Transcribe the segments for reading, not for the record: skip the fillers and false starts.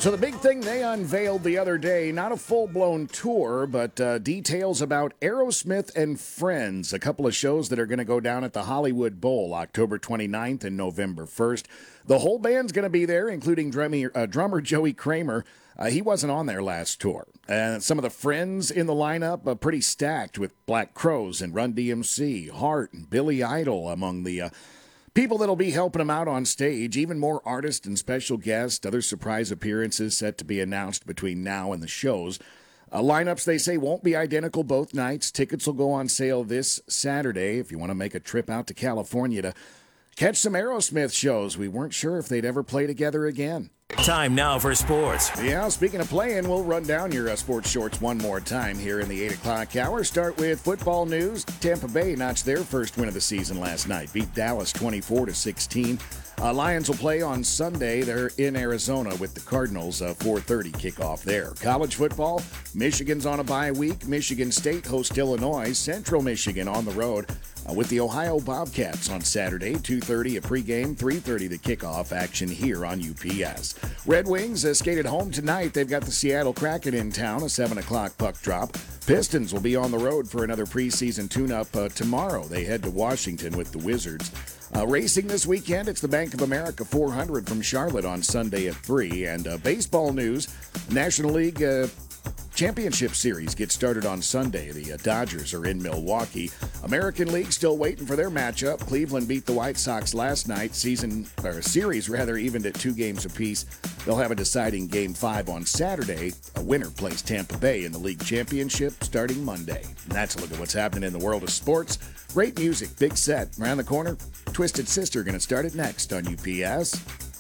So the big thing they unveiled the other day, not a full-blown tour, but details about Aerosmith and Friends, a couple of shows that are going to go down at the Hollywood Bowl October 29th and November 1st. The whole band's going to be there, including drummer Joey Kramer. He wasn't on their last tour. And some of the Friends in the lineup are pretty stacked with Black Crowes and Run DMC, Heart, and Billy Idol among the people that'll be helping them out on stage. Even more artists and special guests, other surprise appearances set to be announced between now and the shows. Lineups, they say, won't be identical both nights. Tickets will go on sale this Saturday if you want to make a trip out to California to catch some Aerosmith shows. We weren't sure if they'd ever play together again. Time now for sports. Yeah, speaking of playing, we'll run down your sports shorts one more time here in the 8 o'clock hour. Start with football news. Tampa Bay notched their first win of the season last night. Beat Dallas 24-16. Lions will play on Sunday. They're in Arizona with the Cardinals. 4:30 kickoff there. College football, Michigan's on a bye week. Michigan State hosts Illinois. Central Michigan on the road with the Ohio Bobcats on Saturday. 2:30 a pregame, 3:30 the kickoff action here on UPS. Red Wings skated home tonight. They've got the Seattle Kraken in town, a 7 o'clock puck drop. Pistons will be on the road for another preseason tune-up tomorrow. They head to Washington with the Wizards. Racing this weekend, it's the Bank of America 400 from Charlotte on Sunday at 3. And baseball news, National League Championship Series gets started on Sunday. The Dodgers are in Milwaukee. American League still waiting for their matchup. Cleveland beat the White Sox last night. Series evened at 2 games apiece. They'll have a deciding Game 5 on Saturday. A winner plays Tampa Bay in the league championship starting Monday. And that's a look at what's happening in the world of sports. Great music, big set. Around the corner, Twisted Sister going to start it next on UPS.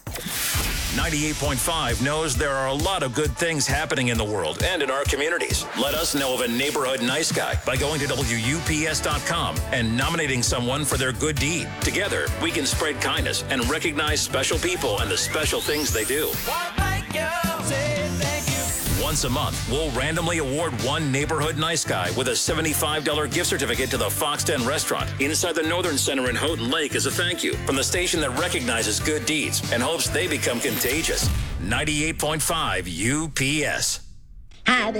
98.5 knows there are a lot of good things happening in the world and in our communities. Let us know of a neighborhood nice guy by going to WUPS.com and nominating someone for their good deed. Together, we can spread kindness and recognize special people and the special things they do. Once a month, we'll randomly award one neighborhood nice guy with a $75 gift certificate to the Fox Den restaurant inside the Northern Center in Houghton Lake as a thank you from the station that recognizes good deeds and hopes they become contagious. 98.5 UPS. Hi,